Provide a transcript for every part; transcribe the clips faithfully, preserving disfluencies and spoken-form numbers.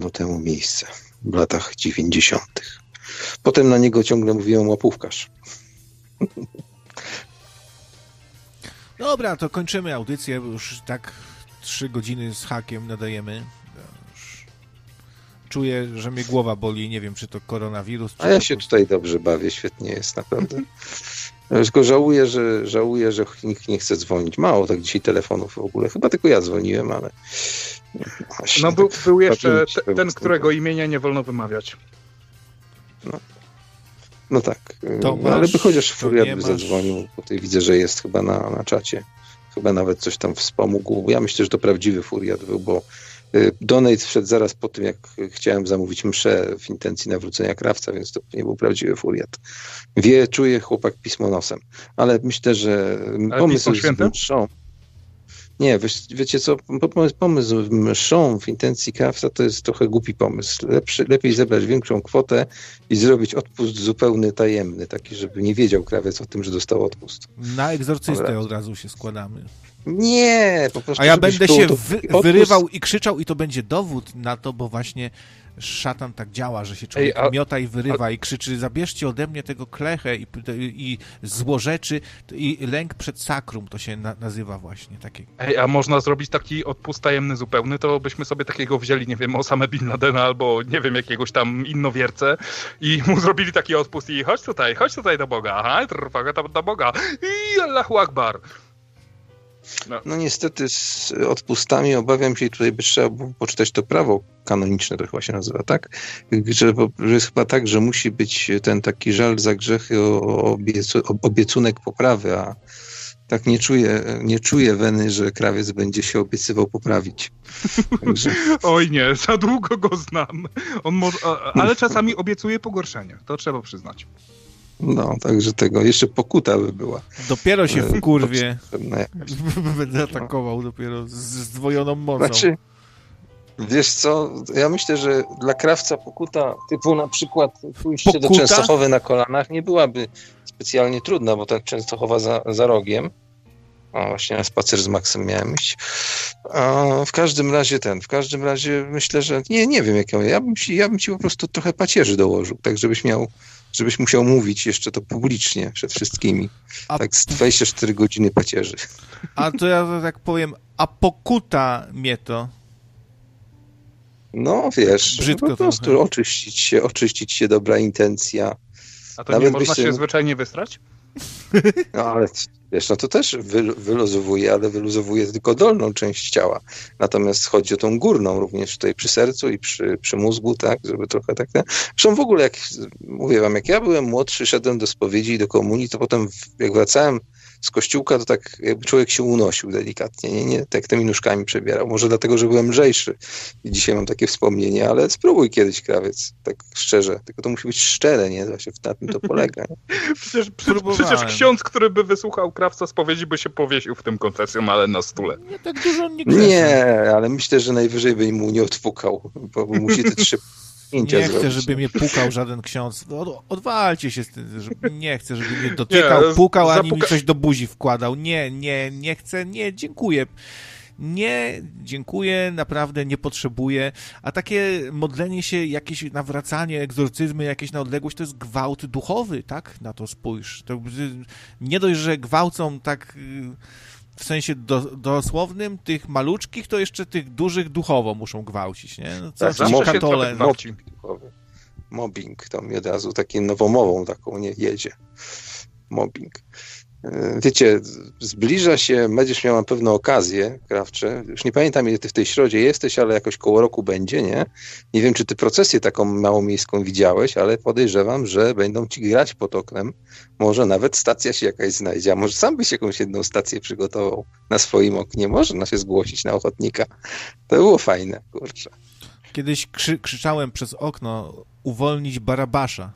miało temu miejsce w latach dziewięćdziesiątych. Potem na niego ciągle mówiłem łapówkarz. Dobra, to kończymy audycję, bo już tak trzy godziny z hakiem nadajemy. Już czuję, że mnie głowa boli, nie wiem, czy to koronawirus, czy A ja to się prostu... tutaj dobrze bawię, świetnie jest, naprawdę. Tylko żałuję, że żałuję, że nikt nie chce dzwonić. Mało tak dzisiaj telefonów w ogóle. Chyba tylko ja dzwoniłem, ale... Właśnie, no był, tak był jeszcze te, ten, którego imienia nie wolno wymawiać. No, no tak. Tomasz, no, ale by chociaż Furiat by masz... zadzwonił, bo tutaj widzę, że jest chyba na, na czacie. Chyba nawet coś tam wspomógł. Ja myślę, że to prawdziwy Furiat był, bo donate wszedł zaraz po tym, jak chciałem zamówić mszę w intencji nawrócenia krawca, więc to nie był prawdziwy Furiat. Wie, czuje chłopak pismo nosem. Ale myślę, że ale pomysł z mszą... Nie, wiesz, wiecie co, pomysł, pomysł z mszą w intencji krawca to jest trochę głupi pomysł. Lepszy, lepiej zebrać większą kwotę i zrobić odpust zupełny, tajemny, taki, żeby nie wiedział krawiec o tym, że dostał odpust. Na egzorcystę Dobra. Od razu się składamy. Nie, po prostu. A ja będę tu, się to, wy, odpust... wyrywał i krzyczał i to będzie dowód na to, bo właśnie szatan tak działa, że się człowiek Ej, a, miota i wyrywa a... i krzyczy: zabierzcie ode mnie tego klechę i, i, i złorzeczy i lęk przed sakrum to się na, nazywa właśnie takie. Ej, a można zrobić taki odpust tajemny zupełny, to byśmy sobie takiego wzięli, nie wiem, Osama Bin Ladena albo nie wiem, jakiegoś tam innowiercę i mu zrobili taki odpust i chodź tutaj, chodź tutaj do Boga, aha, trwaga tam do Boga i Allahu Akbar. No. no niestety z odpustami obawiam się i tutaj by trzeba było poczytać to prawo kanoniczne, to chyba się nazywa, tak? Że, że jest chyba tak, że musi być ten taki żal za grzechy, obiecu, obiecunek poprawy, a tak nie czuję, nie czuję weny, że krawiec będzie się obiecywał poprawić. Także... Oj nie, za długo go znam. On może, ale czasami obiecuje pogorszenie, to trzeba przyznać. No, także tego, jeszcze pokuta by była. Dopiero się w kurwie będę atakował dopiero z zdwojoną mocą. Znaczy, wiesz co, ja myślę, że dla krawca pokuta typu na przykład pójście pokuta? do Częstochowy na kolanach nie byłaby specjalnie trudna, bo tak Częstochowa za, za rogiem. O, właśnie na spacer z Maxem miałem iść. A w każdym razie ten, w każdym razie myślę, że nie, nie wiem jak ją, ja bym ci, ja bym ci po prostu trochę pacierzy dołożył, tak żebyś miał, żebyś musiał mówić jeszcze to publicznie przed wszystkimi. A tak z dwadzieścia cztery godziny pacierzy. A to ja tak powiem, a pokuta mnie to. No wiesz, brzydko po prostu trochę. oczyścić się, oczyścić się dobra intencja. A to Nawet nie można się tym... zwyczajnie wystrać? No ale wiesz, no to też wy, wyluzowuje, ale wyluzowuje tylko dolną część ciała. Natomiast chodzi o tą górną również tutaj przy sercu i przy, przy mózgu, tak, żeby trochę tak... Zresztą w ogóle, jak mówię wam, jak ja byłem młodszy, szedłem do spowiedzi i do komunii, to potem jak wracałem z kościółka, to tak jakby człowiek się unosił delikatnie, nie, nie, tak tymi nóżkami przebierał. Może dlatego, że byłem lżejszy i dzisiaj mam takie wspomnienie, ale spróbuj kiedyś krawiec, tak szczerze. Tylko to musi być szczere, nie? Właśnie na tym to polega. Nie? Przecież, przecież ksiądz, który by wysłuchał krawca spowiedzi, by się powiesił w tym konfesjonale na stole. Nie, tak dużo nie Nie, ale myślę, że najwyżej by mu nie odpukał, bo musi te trzy Nie chcę, zrobić. żeby mnie pukał żaden ksiądz. Od, odwalcie się z tym, że nie chcę, żeby mnie dotykał, nie, pukał, ani zapuka... mi coś do buzi wkładał. Nie, nie, nie chcę, nie, dziękuję. Nie, dziękuję, naprawdę nie potrzebuję. A takie modlenie się, jakieś nawracanie, egzorcyzmy, jakieś na odległość, to jest gwałt duchowy, tak? Na to spójrz. To nie dość, że gwałcą tak... w sensie do, dosłownym, tych maluczkich, to jeszcze tych dużych duchowo muszą gwałcić, nie? No co, tak, ci katole... Mobbing duchowy. Mobbing, to mi od razu takie nowomową taką nie jedzie. Mobbing. Wiecie, zbliża się, będziesz miał na pewno okazję, krawcze, już nie pamiętam, ile ty w tej środzie jesteś, ale jakoś koło roku będzie, nie? Nie wiem, czy ty procesję taką małomiejską widziałeś, ale podejrzewam, że będą ci grać pod oknem. Może nawet stacja się jakaś znajdzie, a może sam byś jakąś jedną stację przygotował na swoim oknie. Można się zgłosić na ochotnika. To było fajne, kurczę. Kiedyś krzy, krzyczałem przez okno: uwolnić Barabasza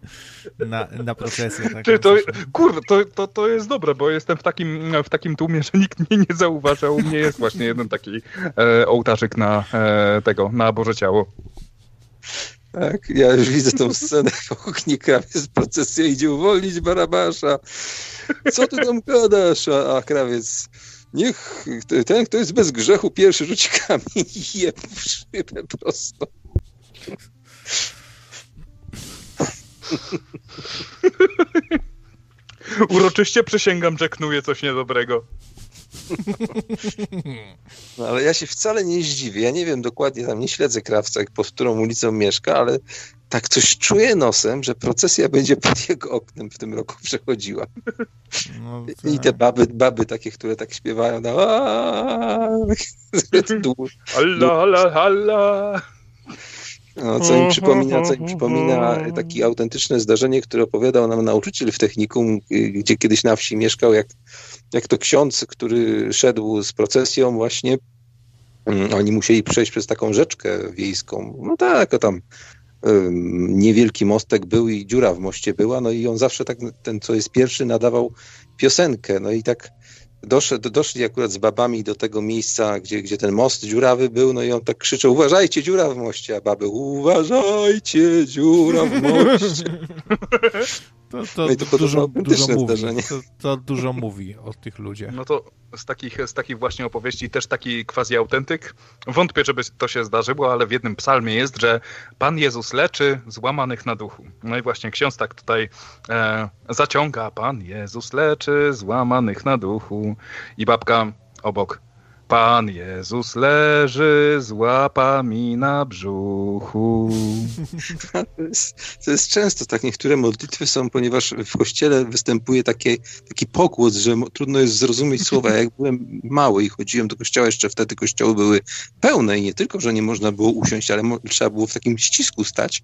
na, na procesję. Tak Ty, to, kurde, to, to, to jest dobre, bo jestem w takim, w takim tłumie, że nikt mnie nie zauważa. U mnie jest właśnie jeden taki e, ołtarzyk na e, tego, na Boże Ciało. Tak, ja już widzę tą scenę w oknie, krawiec procesja idzie uwolnić Barabasza. Co ty tam gadasz? A, a krawiec... Niech ten, kto jest bez grzechu, pierwszy rzuci kamień i je w szybę prosto. Uroczyście przysięgam, że knuje coś niedobrego. No ale ja się wcale nie zdziwię. Ja nie wiem dokładnie, tam nie śledzę krawca, pod którą ulicą mieszka, ale tak coś czuję nosem, że procesja będzie pod jego oknem w tym roku przechodziła. No tak. I te baby, baby takie, które tak śpiewają na Allah, Allah, Allah. No, co mi przypomina, co mi przypomina takie autentyczne zdarzenie, które opowiadał nam nauczyciel w technikum, gdzie kiedyś na wsi mieszkał, jak, jak to ksiądz, który szedł z procesją właśnie, um, oni musieli przejść przez taką rzeczkę wiejską. No tak, tam um, niewielki mostek był i dziura w moście była, no i on zawsze tak, ten co jest pierwszy, nadawał piosenkę, no i tak Doszedł, doszli akurat z babami do tego miejsca, gdzie, gdzie ten most dziurawy był, no i on tak krzyczał, uważajcie, dziura w moście, a baby, uważajcie, dziura w moście. To, to, no i to dużo, dużo mówi. To, to dużo mówi o tych ludziach. No to z takich, z takich właśnie opowieści też taki quasi autentyk. Wątpię, żeby to się zdarzyło, ale w jednym psalmie jest, że Pan Jezus leczy złamanych na duchu. No i właśnie ksiądz tak tutaj e, zaciąga, Pan Jezus leczy złamanych na duchu. I babka obok. Pan Jezus leży z łapami na brzuchu. To jest, to jest często tak. Niektóre modlitwy są, ponieważ w kościele występuje takie, taki pokłos, że trudno jest zrozumieć słowa. Jak byłem mały i chodziłem do kościoła, jeszcze wtedy kościoły były pełne i nie tylko, że nie można było usiąść, ale mo- trzeba było w takim ścisku stać.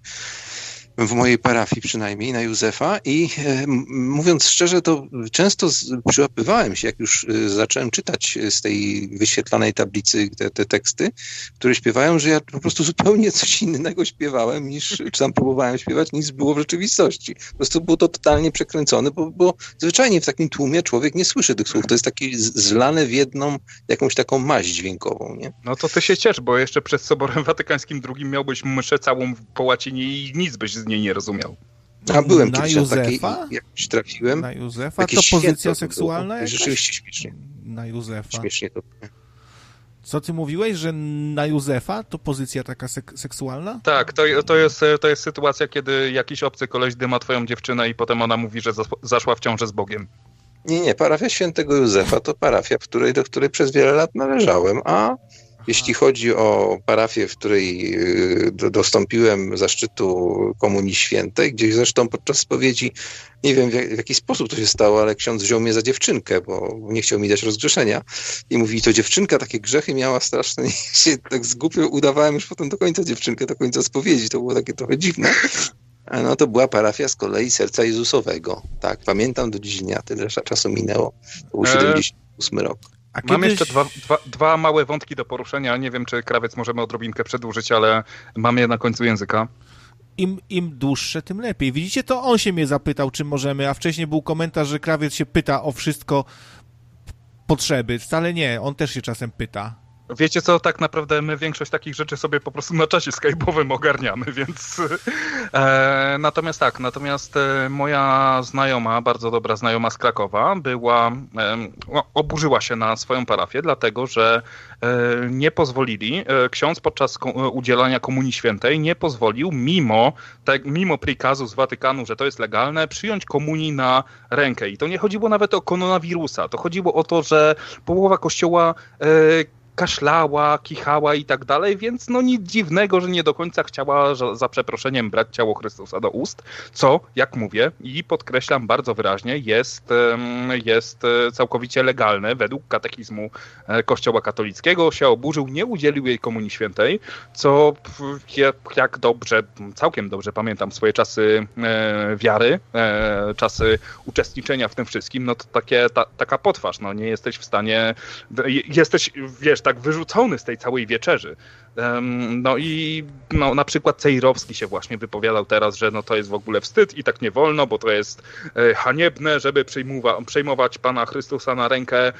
W mojej parafii przynajmniej, na Józefa i e, mówiąc szczerze, to często z, przyłapywałem się, jak już e, zacząłem czytać z tej wyświetlanej tablicy te, te teksty, które śpiewają, że ja po prostu zupełnie coś innego śpiewałem, niż, czy tam próbowałem śpiewać, niż było w rzeczywistości. Po prostu było to totalnie przekręcone, bo, bo zwyczajnie w takim tłumie człowiek nie słyszy tych słów. To jest takie zlane w jedną jakąś taką maść dźwiękową, nie? No to ty się ciesz, bo jeszcze przed Soborem Watykańskim drugim miałbyś mszę całą po łacinie i nic byś z niej nie rozumiał. A byłem na kiedyś Józefa? na takiej, jak trafiłem. Na Józefa? To pozycja seksualna jakaś? Rzeczywiście śmiesznie. Na Józefa. Śmiesznie to. Co ty mówiłeś, że na Józefa to pozycja taka sek- seksualna? Tak, to, to, jest, to jest sytuacja, kiedy jakiś obcy koleś dyma twoją dziewczynę i potem ona mówi, że zaszła w ciążę z Bogiem. Nie, nie, parafia Świętego Józefa to parafia, w której, do której przez wiele lat należałem, a jeśli chodzi o parafię, w której do, dostąpiłem zaszczytu Komunii Świętej, gdzieś zresztą podczas spowiedzi, nie wiem w, jak, w jaki sposób to się stało, ale ksiądz wziął mnie za dziewczynkę, bo nie chciał mi dać rozgrzeszenia i mówi, to dziewczynka takie grzechy miała straszne i się tak zgłupił, udawałem już potem do końca dziewczynkę, do końca spowiedzi, to było takie trochę dziwne. No to była parafia z kolei Serca Jezusowego. Tak, pamiętam do dziś dnia, tyle czasu minęło. To był siedemdziesiąty ósmy rok. A Mam kiedyś... jeszcze dwa, dwa, dwa małe wątki do poruszenia. Nie wiem, czy krawiec możemy odrobinkę przedłużyć, ale mam je na końcu języka. Im, im dłuższe, tym lepiej. Widzicie, to on się mnie zapytał, czy możemy, a wcześniej był komentarz, że krawiec się pyta o wszystko potrzeby. Wcale nie, on też się czasem pyta. Wiecie co, tak naprawdę my większość takich rzeczy sobie po prostu na czasie skype'owym ogarniamy, więc... E, natomiast tak, natomiast e, moja znajoma, bardzo dobra znajoma z Krakowa, była, e, oburzyła się na swoją parafię, dlatego że e, nie pozwolili, e, ksiądz podczas ko- udzielania Komunii Świętej nie pozwolił, mimo, tak, mimo prikazu z Watykanu, że to jest legalne, przyjąć komunii na rękę. I to nie chodziło nawet o koronawirusa, to chodziło o to, że połowa kościoła e, kaszlała, kichała i tak dalej, więc no nic dziwnego, że nie do końca chciała że za przeproszeniem brać ciało Chrystusa do ust, co, jak mówię i podkreślam bardzo wyraźnie, jest, jest całkowicie legalne według katechizmu Kościoła katolickiego. Się oburzył, nie udzielił jej Komunii Świętej, co jak dobrze, całkiem dobrze pamiętam swoje czasy wiary, czasy uczestniczenia w tym wszystkim, no to takie, ta, taka potwarz, no nie jesteś w stanie, jesteś, wiesz, tak wyrzucony z tej całej wieczerzy. No i no, na przykład Cejrowski się właśnie wypowiadał teraz, że no to jest w ogóle wstyd i tak nie wolno, bo to jest haniebne, żeby przejmowa- przejmować Pana Chrystusa na rękę.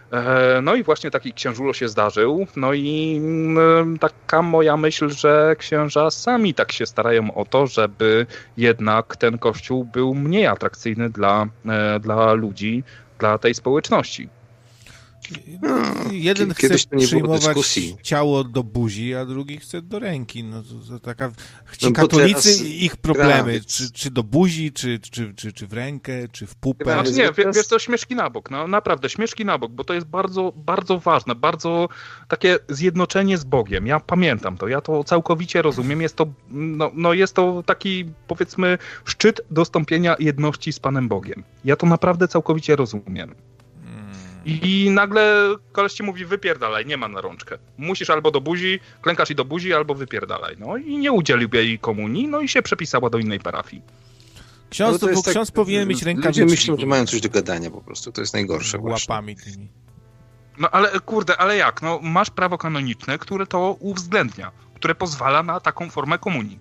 No i właśnie taki księżulo się zdarzył. No i taka moja myśl, że księża sami tak się starają o to, żeby jednak ten kościół był mniej atrakcyjny dla, dla ludzi, dla tej społeczności. No, jeden chce przyjmować ciało do buzi, a drugi chce do ręki. No, to, to taka, ci no katolicy i ich problemy, czy, czy do buzi, czy, czy, czy, czy w rękę, czy w pupę. Znaczy nie, wiesz, wiesz co, śmieszki na bok, no naprawdę, śmieszki na bok, bo to jest bardzo, bardzo ważne, bardzo takie zjednoczenie z Bogiem. Ja pamiętam to, ja to całkowicie rozumiem. Jest to, no, no jest to taki, powiedzmy, szczyt dostąpienia jedności z Panem Bogiem. Ja to naprawdę całkowicie rozumiem. I nagle koleś ci mówi, wypierdalaj, nie ma na rączkę. Musisz albo do buzi, klękasz i do buzi, albo wypierdalaj. No i nie udzielił jej komunii, no i się przepisała do innej parafii. Ksiądz, to, bo tak, ksiądz powinien mieć rękawiczki. Ludzie myślą, że mają coś do gadania po prostu, to jest najgorsze właśnie. Łapami tymi. No ale kurde, ale jak? No masz prawo kanoniczne, które to uwzględnia, które pozwala na taką formę komunii.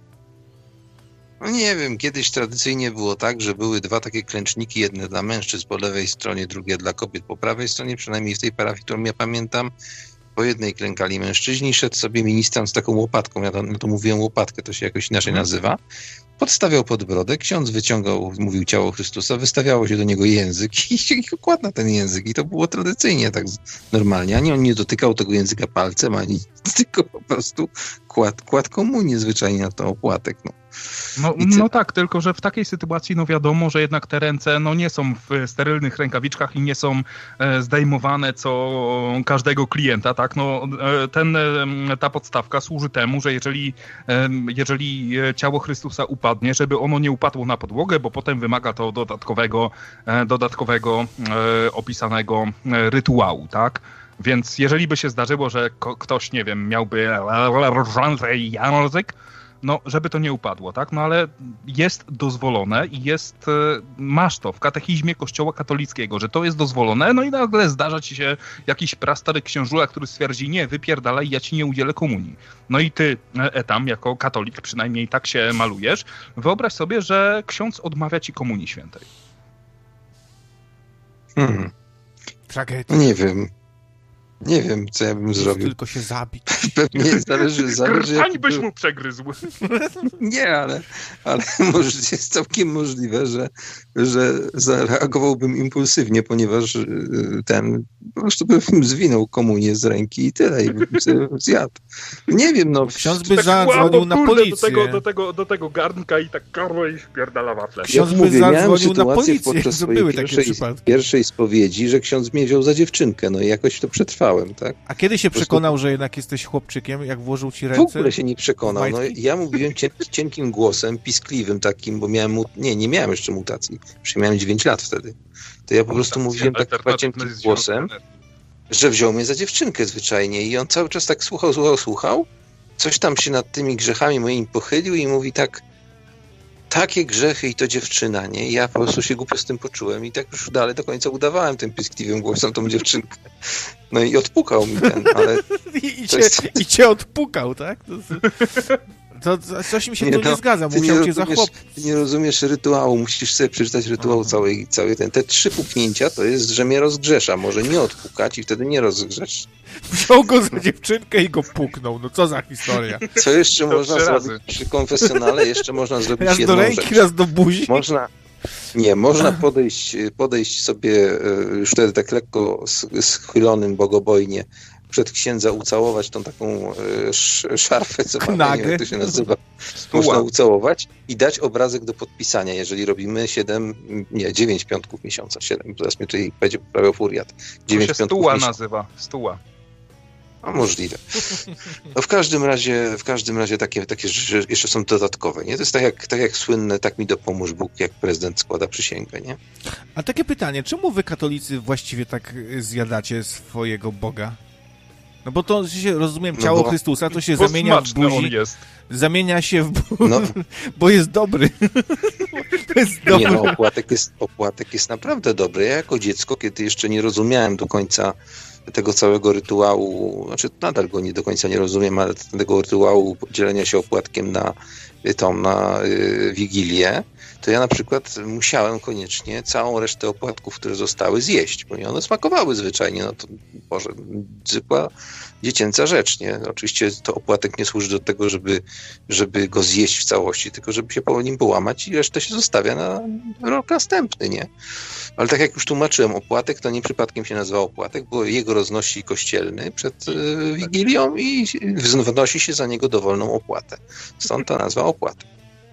No nie wiem, kiedyś tradycyjnie było tak, że były dwa takie klęczniki, jedne dla mężczyzn po lewej stronie, drugie dla kobiet po prawej stronie, przynajmniej w tej parafii, którą ja pamiętam. Po jednej klękali mężczyźni, szedł sobie ministrant z taką łopatką, ja to, no to mówiłem łopatkę, to się jakoś inaczej nazywa. Podstawiał pod brodę, ksiądz wyciągał, mówił ciało Chrystusa, wystawiało się do niego język i, i kładł na ten język i to było tradycyjnie tak normalnie, ani on nie dotykał tego języka palcem, ani tylko po prostu kładł, kładł komunię zwyczajnie na ten opłatek, no. No, no tak, tylko że w takiej sytuacji no wiadomo, że jednak te ręce no nie są w sterylnych rękawiczkach i nie są e, zdejmowane co każdego klienta, tak? No, e, ten, e, ta podstawka służy temu, że jeżeli, e, jeżeli ciało Chrystusa upadnie, żeby ono nie upadło na podłogę, bo potem wymaga to dodatkowego, e, dodatkowego e, opisanego e, rytuału, tak? Więc jeżeli by się zdarzyło, że ko- ktoś, nie wiem, miałby język, no, żeby to nie upadło, tak? No ale jest dozwolone i jest, masz to w katechizmie Kościoła katolickiego, że to jest dozwolone, no i nagle zdarza ci się jakiś prastary książula, który stwierdzi, nie, wypierdalaj, ja ci nie udzielę komunii. No i ty, Etam, jako katolik, przynajmniej tak się malujesz, wyobraź sobie, że ksiądz odmawia ci komunii świętej. Hmm. Tragedia. Nie wiem. Nie wiem, co ja bym Jest zrobił. Tylko się zabić. Pewnie zależy... zależy Krwań byś mu przegryzł. Nie, ale, ale może jest całkiem możliwe, że, że zareagowałbym impulsywnie, ponieważ ten po prostu bym zwinął komunię z ręki i tyle, i bym sobie zjadł. Nie wiem, no... Ksiądz by tak zadzwonił na policję. Do tego, do, tego, do tego garnka i tak karło i wpierdala wafle. Ksiądz by zadzwonił na policję. Podczas swojej były pierwszej, pierwszej spowiedzi, że ksiądz mnie wziął za dziewczynkę, no i jakoś to przetrwałem. Tak? A kiedy się przekonał, że jednak jesteś chłopczykiem, jak włożył ci ręce? W ogóle się nie przekonał. No, ja mówiłem cien, cienkim głosem, piskliwym takim, bo miałem... Mut... Nie, nie miałem jeszcze mutacji. Przecież miałem dziewięć lat wtedy. To ja po prostu mówiłem tak chyba cienkim głosem, że wziął mnie za dziewczynkę zwyczajnie i on cały czas tak słuchał, słuchał, słuchał. Coś tam się nad tymi grzechami moimi pochylił i mówi tak, takie grzechy i to dziewczyna, nie? I ja po prostu się głupio z tym poczułem i tak już dalej do końca udawałem tym piskliwym głosem tą dziewczynkę. No i odpukał mi ten, ale... I, i, cię, jest... I cię odpukał, tak? To, to coś mi się nie, tu nie no, zgadza, musiał nie cię za chłop... Ty nie rozumiesz rytuału, musisz sobie przeczytać rytuał cały, cały ten. Te trzy puknięcia to jest, że mnie rozgrzesza, może nie odpukać i wtedy nie rozgrzesz. Wziął go za dziewczynkę i go puknął, no co za historia. Co jeszcze to można zrobić razy. Przy konfesjonale? Jeszcze można zrobić raz jedną do ręki, rzecz. Raz do buzi. Można... Nie, można podejść, podejść sobie już wtedy tak lekko schylonym bogobojnie przed księdza ucałować tą taką szarfę, co ma, nie wiem, jak to się nazywa. Można ucałować i dać obrazek do podpisania, jeżeli robimy siedem, nie, dziewięć piątków miesiąca, siedem, zaraz mnie tutaj będzie poprawiał furiat. dziewięć to się stuła miesiąca. Nazywa, stuła. A możliwe. No w każdym razie, w każdym razie takie, takie rzeczy jeszcze są dodatkowe, nie? To jest tak jak, tak jak słynne, tak mi dopomóż Bóg, jak prezydent składa przysięgę, nie? A takie pytanie, czemu wy katolicy właściwie tak zjadacie swojego Boga? No bo to się, rozumiem, ciało no bo, Chrystusa to się zamienia w buzi. On jest. Zamienia się w buzi, no. Bo jest dobry. jest dobry. Nie no, opłatek jest, opłatek jest naprawdę dobry. Ja jako dziecko, kiedy jeszcze nie rozumiałem do końca tego całego rytuału, znaczy nadal go nie do końca nie rozumiem, ale tego rytuału dzielenia się opłatkiem na tą, na y, Wigilię, to ja na przykład musiałem koniecznie całą resztę opłatków, które zostały, zjeść, bo one smakowały zwyczajnie. No to Boże, zwykła dziecięca rzecz, nie? Oczywiście to opłatek nie służy do tego, żeby, żeby go zjeść w całości, tylko żeby się po nim połamać i resztę się zostawia na rok następny, nie? Ale tak jak już tłumaczyłem, opłatek to nie przypadkiem się nazywa opłatek, bo jego roznosi kościelny przed y, Wigilią i wnosi się za niego dowolną opłatę. Stąd ta nazwa opłatek.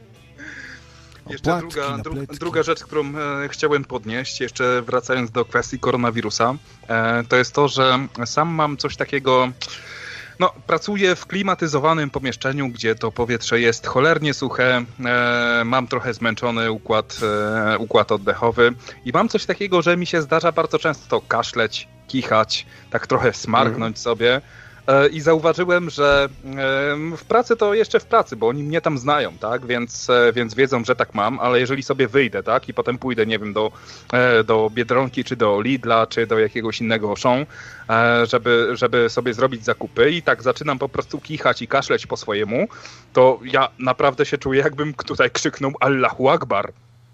Jeszcze druga, dru, druga rzecz, którą e, chciałem podnieść, jeszcze wracając do kwestii koronawirusa, e, to jest to, że sam mam coś takiego, no pracuję w klimatyzowanym pomieszczeniu, gdzie to powietrze jest cholernie suche, e, mam trochę zmęczony układ, e, układ oddechowy i mam coś takiego, że mi się zdarza bardzo często kaszleć, kichać, tak trochę smarknąć mm. sobie. I zauważyłem, że w pracy to jeszcze w pracy, bo oni mnie tam znają, tak, więc, więc wiedzą, że tak mam, ale jeżeli sobie wyjdę, tak, i potem pójdę, nie wiem, do, do Biedronki, czy do Lidla, czy do jakiegoś innego Auchan, żeby, żeby sobie zrobić zakupy i tak zaczynam po prostu kichać i kaszleć po swojemu, to ja naprawdę się czuję, jakbym tutaj krzyknął Allahu Akbar.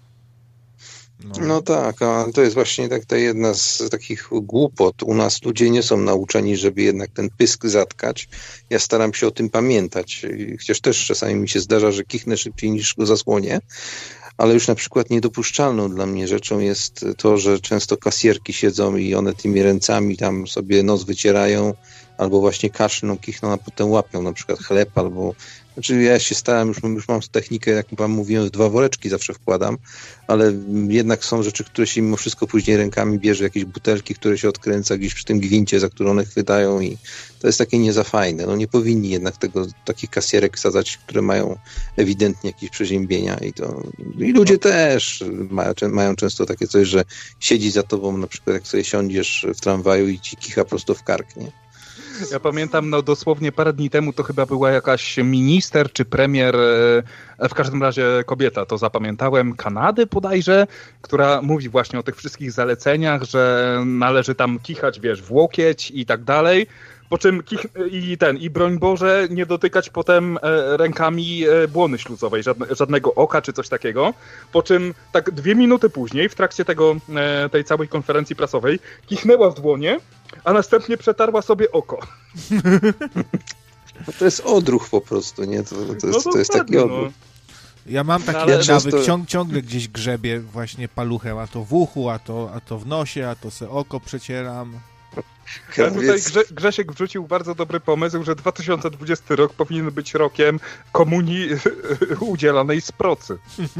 No. no tak, a to jest właśnie tak ta jedna z takich głupot. U nas ludzie nie są nauczeni, żeby jednak ten pysk zatkać. Ja staram się o tym pamiętać, chociaż też czasami mi się zdarza, że kichnę szybciej niż go zasłonię, ale już na przykład niedopuszczalną dla mnie rzeczą jest to, że często kasjerki siedzą i one tymi ręcami tam sobie nos wycierają albo właśnie kaszlną, kichną, a potem łapią na przykład chleb albo... Znaczy ja się starałem, już, już mam technikę, jak wam mówiłem, w dwa woreczki zawsze wkładam, ale jednak są rzeczy, które się mimo wszystko później rękami bierze, jakieś butelki, które się odkręca gdzieś przy tym gwincie, za które one chwytają i to jest takie nie za fajne. No nie powinni jednak tego, takich kasjerek wsadzać, które mają ewidentnie jakieś przeziębienia i to i ludzie też mają, mają często takie coś, że siedzi za tobą, na przykład jak sobie siądziesz w tramwaju i ci kicha prosto w kark, nie? Ja pamiętam, no dosłownie parę dni temu to chyba była jakaś minister czy premier, w każdym razie kobieta, to zapamiętałem, Kanady bodajże, która mówi właśnie o tych wszystkich zaleceniach, że należy tam kichać, wiesz, w łokieć i tak dalej. Po czym kich- i ten, i broń Boże, nie dotykać potem e, rękami e, błony śluzowej, żadne, żadnego oka czy coś takiego. Po czym tak dwie minuty później, w trakcie tego, e, tej całej konferencji prasowej, kichnęła w dłonie, a następnie przetarła sobie oko. No to jest odruch po prostu, nie? To, to, jest, no to jest taki odruch. No. Ja mam taki ale nawyk, często... ciąg, ciągle gdzieś grzebie właśnie paluchem, a to w uchu, a to, a to w nosie, a to se oko przecieram. Ja tutaj Grze- Grzesiek wrzucił bardzo dobry pomysł, że dwa tysiące dwudziesty rok powinien być rokiem komunii udzielanej z procy.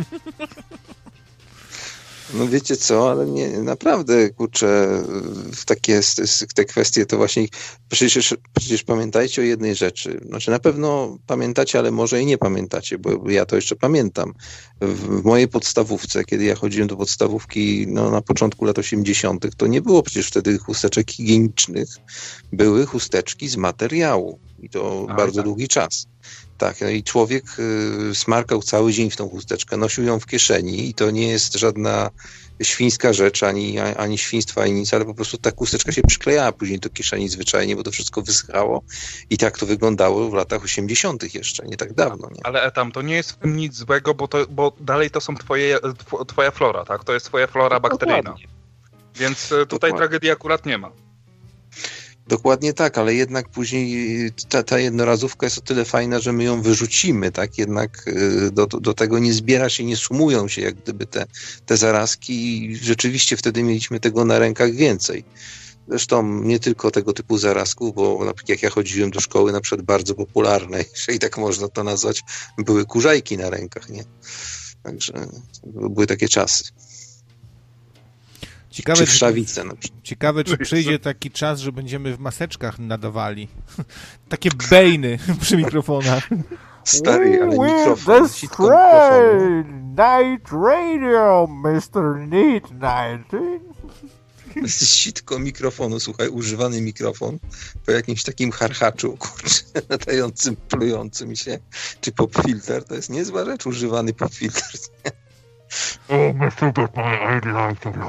No wiecie co, ale nie, naprawdę, kurczę, w takie w te kwestie to właśnie, przecież, przecież pamiętajcie o jednej rzeczy, znaczy na pewno pamiętacie, ale może i nie pamiętacie, bo ja to jeszcze pamiętam. W, w mojej podstawówce, kiedy ja chodziłem do podstawówki no, na początku lat osiemdziesiątych, to nie było przecież wtedy chusteczek higienicznych, były chusteczki z materiału i to A, bardzo tak. długi czas. Tak, no i człowiek y, smarkał cały dzień w tą chusteczkę, nosił ją w kieszeni i to nie jest żadna świńska rzecz, ani, ani świństwa, ani nic, ale po prostu ta chusteczka się przyklejała później do kieszeni zwyczajnie, bo to wszystko wysychało i tak to wyglądało w latach osiemdziesiątych jeszcze, nie tak dawno. Nie? Ale tam to nie jest w tym nic złego, bo, to, bo dalej to są twoje, twoja flora, tak? To jest twoja flora bakteryjna. Dokładnie. Więc tutaj Dokładnie. tragedii akurat nie ma. Dokładnie tak, ale jednak później ta, ta jednorazówka jest o tyle fajna, że my ją wyrzucimy, tak? Jednak do, do tego nie zbiera się, nie sumują się jak gdyby te, te zarazki i rzeczywiście wtedy mieliśmy tego na rękach więcej. Zresztą nie tylko tego typu zarazków, bo na przykład jak ja chodziłem do szkoły, na przykład bardzo popularnej, jeżeli tak można to nazwać, były kurzajki na rękach, nie? Także były takie czasy. Ciekawe, czy wszawice na przykład. Ciekawe, czy przyjdzie taki czas, że będziemy w maseczkach nadawali. Takie bejny przy mikrofonach. Stary, ale mikrofon, sitko mikrofonu. Night Radio, mister Neat Night. Sitko mikrofonu, słuchaj, używany mikrofon po jakimś takim harchaczu, kurczę, nadającym, plującym się, czy popfilter, to jest niezła rzecz, używany popfilter. Oh, mister Batman, I like it.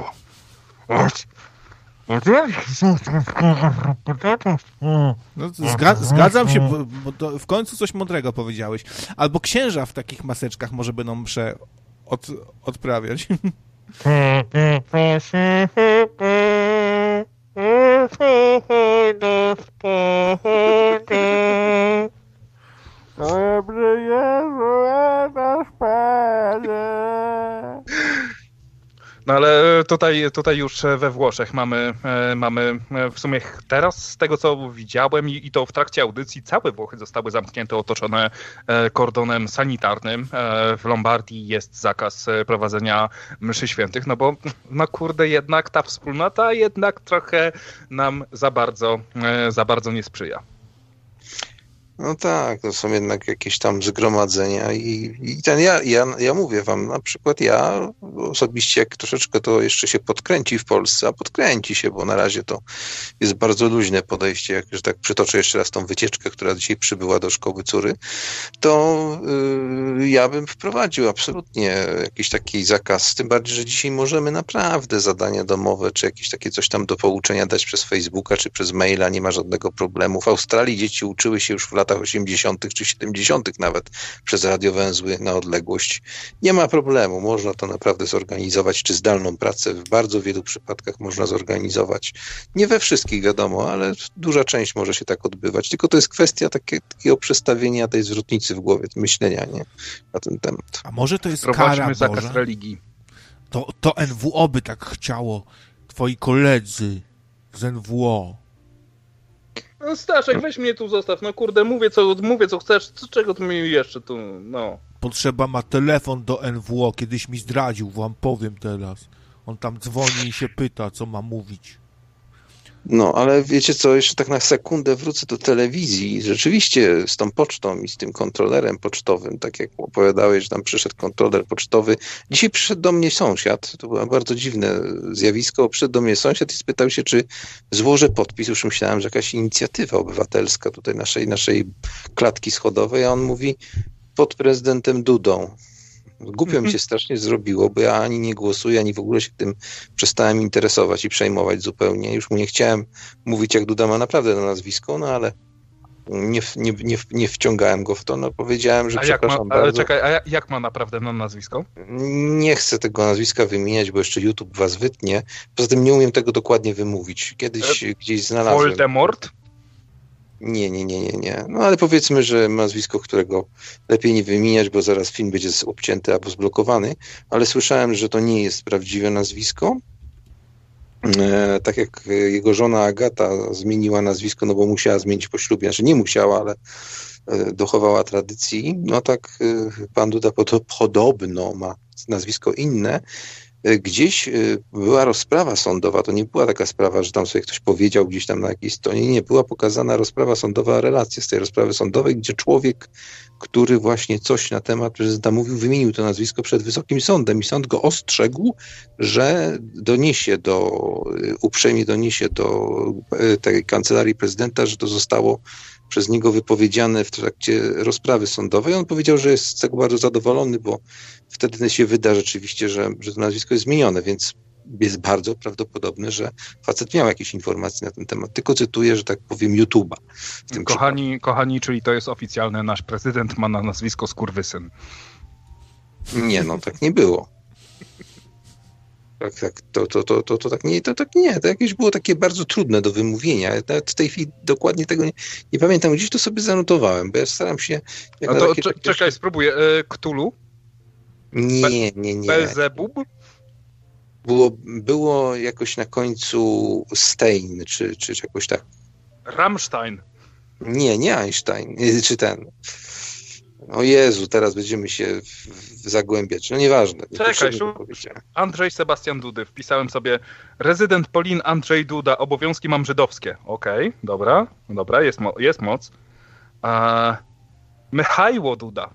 No, zga- zgadzam się, bo, bo to w końcu coś mądrego powiedziałeś. Albo księża w takich maseczkach może będą msze od, odprawiać. No ale tutaj, tutaj już we Włoszech mamy, mamy w sumie teraz z tego co widziałem i, i to w trakcie audycji całe Włochy zostały zamknięte, otoczone kordonem sanitarnym. W Lombardii jest zakaz prowadzenia mszy świętych, no bo no kurde jednak ta wspólnota jednak trochę nam za bardzo, za bardzo nie sprzyja. No tak, to są jednak jakieś tam zgromadzenia i, i ten ja, ja, ja mówię wam, na przykład ja osobiście jak troszeczkę to jeszcze się podkręci w Polsce, a podkręci się, bo na razie to jest bardzo luźne podejście, jak że tak przytoczę jeszcze raz tą wycieczkę, która dzisiaj przybyła do szkoły córy, to yy, ja bym wprowadził absolutnie jakiś taki zakaz, tym bardziej, że dzisiaj możemy naprawdę zadania domowe, czy jakieś takie coś tam do pouczenia dać przez Facebooka, czy przez maila, nie ma żadnego problemu. W Australii dzieci uczyły się już w latach osiemdziesiątych czy siedemdziesiątych nawet przez radiowęzły na odległość. Nie ma problemu, można to naprawdę zorganizować, czy zdalną pracę w bardzo wielu przypadkach można zorganizować. Nie we wszystkich wiadomo, ale duża część może się tak odbywać, tylko to jest kwestia takie, takiego przestawienia tej zwrotnicy w głowie, myślenia nie, na ten temat. A może to jest Prowadźmy kara zakaz Boża? religii. To, to N W O by tak chciało, twoi koledzy z N W O. No Staszek, weź mnie tu zostaw, no kurde, mówię co, mówię co chcesz, co, czego tu mi jeszcze tu, no. Potrzeba ma telefon do N W O, kiedyś mi zdradził, wam powiem teraz. On tam dzwoni i się pyta, co ma mówić. No, ale wiecie co, jeszcze tak na sekundę wrócę do telewizji. Rzeczywiście z tą pocztą i z tym kontrolerem pocztowym, tak jak opowiadałeś, że tam przyszedł kontroler pocztowy. Dzisiaj przyszedł do mnie sąsiad, to było bardzo dziwne zjawisko, przyszedł do mnie sąsiad i spytał się, czy złożę podpis. Już myślałem, że jakaś inicjatywa obywatelska tutaj naszej, naszej klatki schodowej, a on mówi pod prezydentem Dudą. Głupio mi się strasznie zrobiło, bo ja ani nie głosuję, ani w ogóle się tym przestałem interesować i przejmować zupełnie. Już mu nie chciałem mówić, jak Duda ma naprawdę na nazwisko, no ale nie, nie, nie, nie wciągałem go w to, no powiedziałem, że a jak przepraszam ma, ale bardzo. czekaj, a jak ma naprawdę na nazwisko? Nie chcę tego nazwiska wymieniać, bo jeszcze YouTube was wytnie. Poza tym nie umiem tego dokładnie wymówić. Kiedyś e, gdzieś znalazłem. Voldemort? Nie, nie, nie, nie, nie. No ale powiedzmy, że nazwisko, którego lepiej nie wymieniać, bo zaraz film będzie obcięty albo zblokowany, ale słyszałem, że to nie jest prawdziwe nazwisko. E, tak jak jego żona Agata zmieniła nazwisko, no bo musiała zmienić po ślubie, znaczy nie musiała, ale e, dochowała tradycji, no tak e, pan Duda podobno ma nazwisko inne. Gdzieś była rozprawa sądowa, to nie była taka sprawa, że tam sobie ktoś powiedział gdzieś tam na jakiejś stronie, nie, była pokazana rozprawa sądowa, relacje z tej rozprawy sądowej, gdzie człowiek, który właśnie coś na temat prezydenta mówił, wymienił to nazwisko przed Wysokim Sądem i sąd go ostrzegł, że doniesie do, uprzejmie doniesie do tej kancelarii prezydenta, że to zostało przez niego wypowiedziane w trakcie rozprawy sądowej. On powiedział, że jest z tego bardzo zadowolony, bo wtedy się wyda rzeczywiście, że, że to nazwisko jest zmienione, więc jest bardzo prawdopodobne, że facet miał jakieś informacje na ten temat. Tylko cytuję, że tak powiem, YouTube'a. Kochani, kochani, czyli to jest oficjalne, nasz prezydent ma na nazwisko skurwysyn. Nie, no tak nie było. Tak, tak, to, to, to, to, to tak nie, to tak nie, to jakieś było takie bardzo trudne do wymówienia. Nawet w tej chwili dokładnie tego nie, nie pamiętam, gdzieś to sobie zanotowałem, bo ja staram się... Jak no to takie, czekaj, takie... spróbuję. E, Cthulhu? Nie, nie, nie. Belzebub? Było, było jakoś na końcu Stein, czy, czy, czy jakoś tak. Rammstein? Nie, nie Einstein, czy ten... O Jezu, teraz będziemy się zagłębiać. No nieważne. Czekaj, Andrzej Sebastian Dudy. Wpisałem sobie rezydent Polin Andrzej Duda, obowiązki mam żydowskie. Okej, okay, dobra, dobra, jest, mo- jest moc. Uh, Michajło Duda.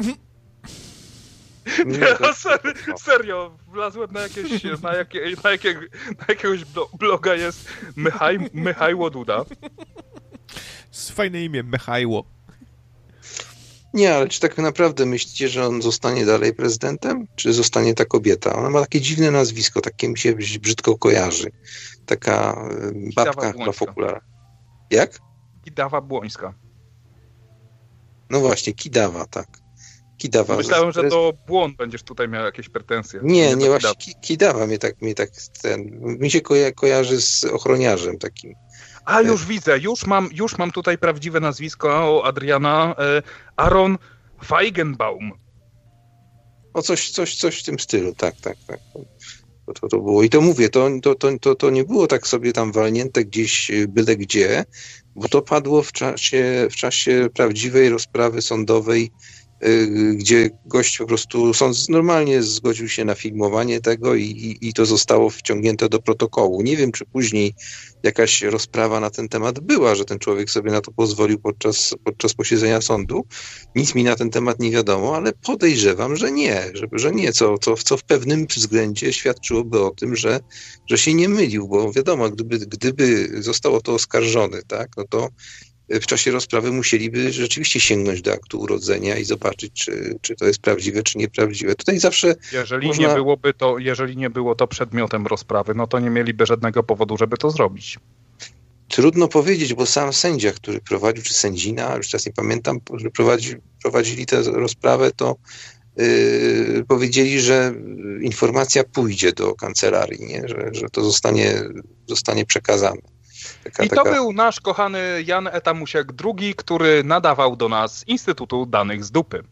Nie, no, ser- serio, wlazłem na jakieś, na, jakie, na, jakie, na jakiegoś bloga jest Michaj, Michajło Duda. Fajne imię, Michajło. Nie, ale czy tak naprawdę myślicie, że on zostanie dalej prezydentem? Czy zostanie ta kobieta? Ona ma takie dziwne nazwisko, takie mi się brzydko kojarzy. Taka babka chyba w okularach. Jak? Kidawa Błońska. No właśnie, Kidawa, tak. Kidawa. Myślałem, że to Błon będziesz tutaj miał jakieś pretensje. Nie, nie, nie właśnie Kidawa. Kidawa mnie tak, mnie tak ten, mi się koja- kojarzy z ochroniarzem takim. A już widzę, już mam, już mam tutaj prawdziwe nazwisko Adriana. E, Aaron Feigenbaum. O coś, coś, coś w tym stylu, tak, tak, tak. To, to, to było. I to mówię, to, to, to, to, to nie było tak sobie tam walnięte gdzieś byle gdzie, bo to padło w czasie, w czasie prawdziwej rozprawy sądowej, gdzie gość po prostu sąd normalnie zgodził się na filmowanie tego i, i, i to zostało wciągnięte do protokołu. Nie wiem, czy później jakaś rozprawa na ten temat była, że ten człowiek sobie na to pozwolił podczas, podczas posiedzenia sądu. Nic mi na ten temat nie wiadomo, ale podejrzewam, że nie, że, że nie, co, co, co w pewnym względzie świadczyłoby o tym, że, że się nie mylił, bo wiadomo, gdyby, gdyby zostało to oskarżone, tak, no to w czasie rozprawy musieliby rzeczywiście sięgnąć do aktu urodzenia i zobaczyć, czy, czy to jest prawdziwe, czy nieprawdziwe. Tutaj zawsze jeżeli można... nie byłoby to, jeżeli nie było to przedmiotem rozprawy, no to nie mieliby żadnego powodu, żeby to zrobić. Trudno powiedzieć, bo sam sędzia, który prowadził, czy sędzina, już teraz nie pamiętam, że prowadzi, prowadzili tę rozprawę, to yy, powiedzieli, że informacja pójdzie do kancelarii, nie? Że, że to zostanie, zostanie przekazane. Taka, I to taka... był nasz kochany Jan Etamusiak drugi, który nadawał do nas z Instytutu Danych z Dupy.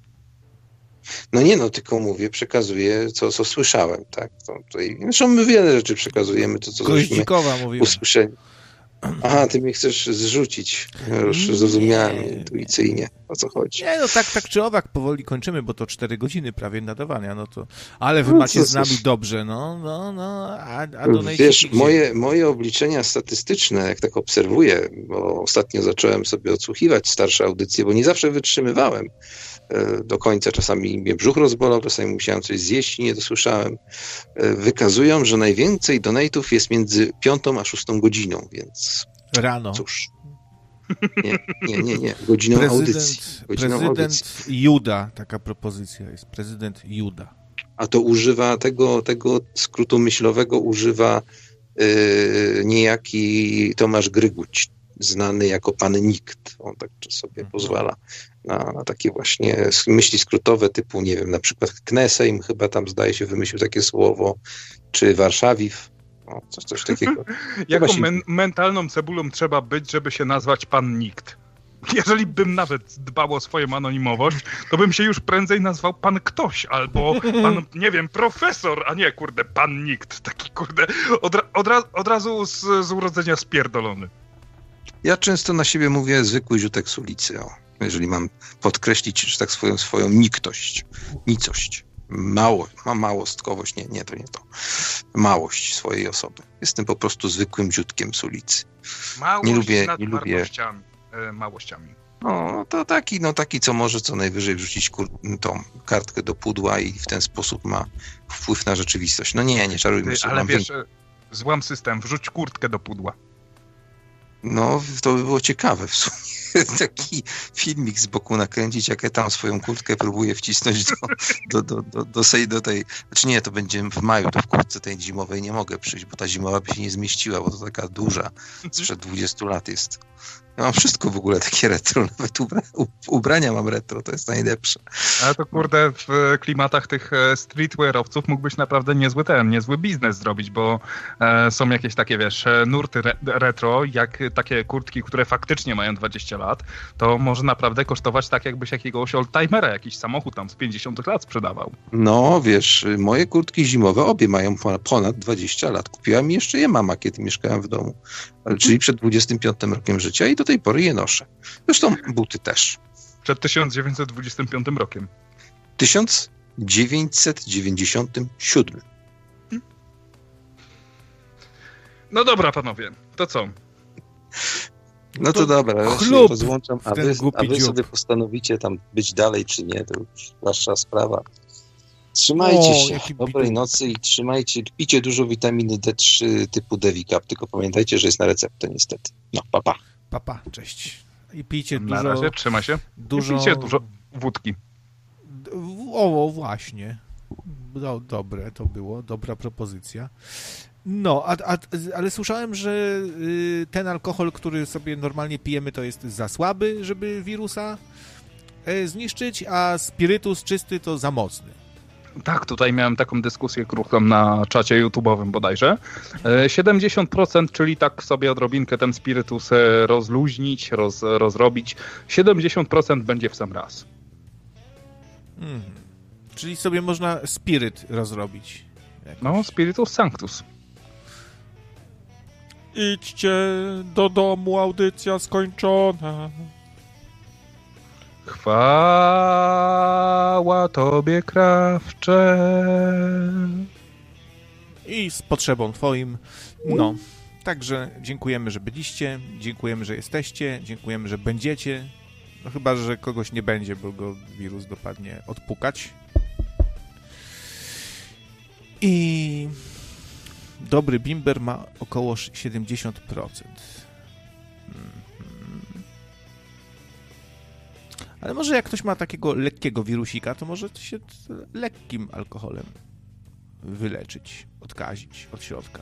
No nie no, tylko mówię, przekazuję, co, co słyszałem, tak? To, tutaj, zresztą my wiele rzeczy przekazujemy, to co Goździkowa mówiła. Usłyszeli. Aha, ty mnie chcesz zrzucić. Już zrozumiałem intuicyjnie, o co chodzi. Nie, no tak, tak czy owak powoli kończymy, bo to cztery godziny prawie nadawania, no to... Ale wy no, macie co, z nami coś... dobrze, no, no, no, a, a do Wiesz, moje, moje obliczenia statystyczne, jak tak obserwuję, bo ostatnio zacząłem sobie odsłuchiwać starsze audycje, bo nie zawsze wytrzymywałem do końca. Czasami mnie brzuch rozbolał, czasami musiałem coś zjeść i nie dosłyszałem. Wykazują, że najwięcej donate'ów jest między piątą a szóstą godziną, więc rano. Cóż. Nie, nie, nie, nie. Godziną prezydent, audycji. Godziną prezydent audycji. Juda, taka propozycja jest. Prezydent Juda. A to używa tego, tego skrótu myślowego, używa yy, niejaki Tomasz Gryguć, znany jako pan Nikt. On tak sobie pozwala na, na takie właśnie myśli skrótowe typu, nie wiem, na przykład Knesejm chyba tam zdaje się wymyślił takie słowo, czy Warszawiw. No, coś, coś takiego. Jaką Właśnie... men- mentalną cebulą trzeba być, żeby się nazwać pan Nikt? Jeżeli bym nawet dbał o swoją anonimowość, to bym się już prędzej nazwał pan ktoś, albo pan, nie wiem, profesor, a nie, kurde, pan Nikt. Taki, kurde, od, ra- od, ra- od razu z, z urodzenia spierdolony. Ja często na siebie mówię zwykły ziutek z ulicy, o. Jeżeli mam podkreślić, że tak swoją, swoją niktość, nicość, mało, ma małostkowość, nie, nie, to nie to, małość swojej osoby. Jestem po prostu zwykłym ziutkiem z ulicy. Małość nie lubię, nad nie lubię. wartościami, e, małościami. No, to taki, no taki, co może co najwyżej wrzucić kur- tą kartkę do pudła i w ten sposób ma wpływ na rzeczywistość. No nie, nie czarujmy się. Ale wiesz, wy... złam system, wrzuć kurtkę do pudła. No, to by było ciekawe w sumie. Taki filmik z boku nakręcić, jak ja tam swoją kurtkę próbuję wcisnąć do, do, do, do, do, tej, do tej... Znaczy nie, to będzie w maju, to w kurtce tej zimowej nie mogę przyjść, bo ta zimowa by się nie zmieściła, bo to taka duża, sprzed dwudziestu lat jest. Ja mam wszystko w ogóle takie retro, nawet ubra- ubrania mam retro, to jest najlepsze. Ale to kurde, w klimatach tych streetwearowców mógłbyś naprawdę niezły ten, niezły biznes zrobić, bo e, są jakieś takie, wiesz, nurty re- retro, jak takie kurtki, które faktycznie mają dwadzieścia lat, to może naprawdę kosztować tak, jakbyś jakiegoś oldtimera, jakiś samochód tam z pięćdziesiątych lat sprzedawał. No, wiesz, moje kurtki zimowe obie mają ponad dwadzieścia lat. Kupiła mi jeszcze je mama, kiedy mieszkałem w domu. Czyli przed dwudziestym piątym rokiem życia i do tej pory je noszę. Zresztą buty też. Przed tysiąc dziewięćset dwudziestym piątym rokiem. tysiąc dziewięćset dziewięćdziesiątym siódmym. No dobra, panowie, to co? No to, to dobra, ja się rozłączam, a wy, a wy sobie postanowicie tam być dalej czy nie, to już wasza sprawa. Trzymajcie o, się, dobrej bidon. Nocy i trzymajcie, pijcie dużo witaminy D trzy typu Devicap, tylko pamiętajcie, że jest na receptę niestety. No, papa. Papa, cześć. I pijcie na dużo... Na razie, trzyma się. Dużo... I pijcie dużo wódki. O, właśnie. Do, dobre to było, dobra propozycja. No, a, a, ale słyszałem, że ten alkohol, który sobie normalnie pijemy, to jest za słaby, żeby wirusa zniszczyć, a spirytus czysty to za mocny. Tak, tutaj miałem taką dyskusję krótką na czacie YouTube'owym bodajże. siedemdziesiąt procent, czyli tak sobie odrobinkę ten spirytus rozluźnić, roz, rozrobić. siedemdziesiąt procent będzie w sam raz. Hmm. Czyli sobie można spiryt rozrobić. Jakoś. No, Spiritus Sanctus. Idźcie do domu, audycja skończona. Chwała Tobie, Krawcze. I z potrzebą Twoim. No, także dziękujemy, że byliście, dziękujemy, że jesteście, dziękujemy, że będziecie. No chyba, że kogoś nie będzie, bo go wirus dopadnie odpukać. I dobry bimber ma około siedemdziesiąt procent. Ale może jak ktoś ma takiego lekkiego wirusika, to może to się lekkim alkoholem wyleczyć, odkazić od środka.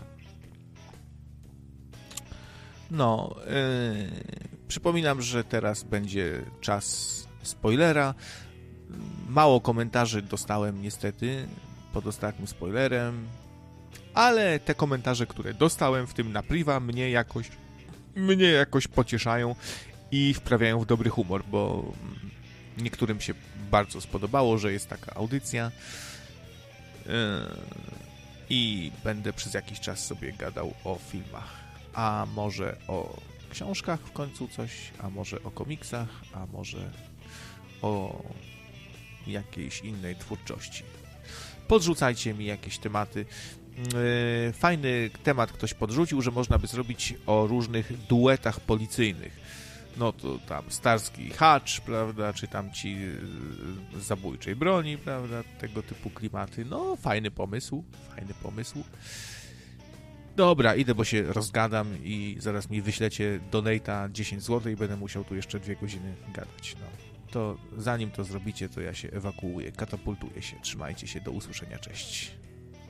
No, yy, przypominam, że teraz będzie czas spoilera. Mało komentarzy dostałem niestety pod ostatnim spoilerem, ale te komentarze, które dostałem, w tym na priva, mnie jakoś, mnie jakoś pocieszają i wprawiają w dobry humor, bo niektórym się bardzo spodobało, że jest taka audycja yy, i będę przez jakiś czas sobie gadał o filmach, a może o książkach w końcu coś, a może o komiksach, a może o jakiejś innej twórczości. Podrzucajcie mi jakieś tematy. Yy, fajny temat ktoś podrzucił, że można by zrobić o różnych duetach policyjnych. No to tam Starski Hacz, prawda, czy tam ci z zabójczej broni, prawda, tego typu klimaty. No, fajny pomysł, fajny pomysł. Dobra, idę, bo się rozgadam i zaraz mi wyślecie donate'a dziesięć złotych i będę musiał tu jeszcze dwie godziny gadać. No, to zanim to zrobicie, to ja się ewakuuję, katapultuję się. Trzymajcie się, do usłyszenia, cześć.